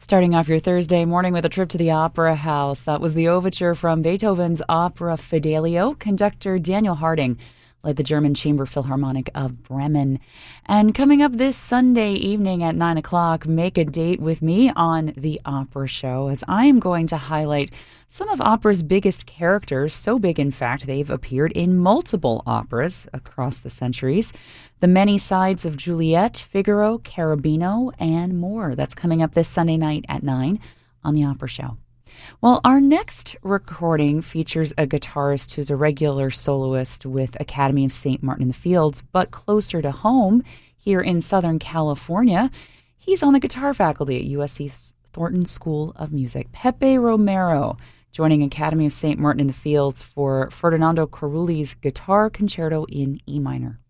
Starting off your Thursday morning with a trip to the Opera House. That was the overture from Beethoven's opera Fidelio. Conductor Daniel Harding led the German Chamber Philharmonic of Bremen. And coming up this Sunday evening at 9 o'clock, make a date with me on The Opera Show, as I am going to highlight some of opera's biggest characters, so big in fact they've appeared in multiple operas across the centuries. The many sides of Juliet, Figaro, Cherubino, and more. That's coming up this Sunday night at 9 on The Opera Show. Well, our next recording features a guitarist who's a regular soloist with Academy of St. Martin in the Fields, but closer to home here in Southern California. He's on the guitar faculty at USC Thornton School of Music. Pepe Romero, joining Academy of St. Martin in the Fields for Ferdinando Carulli's Guitar Concerto in E minor.